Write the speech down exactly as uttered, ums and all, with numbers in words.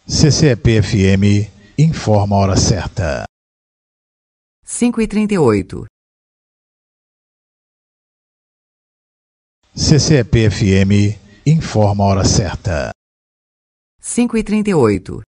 C C E P-F M informa a hora certa. cinco e trinta e oito. C C E P-F M informa a hora certa. cinco e trinta e oito.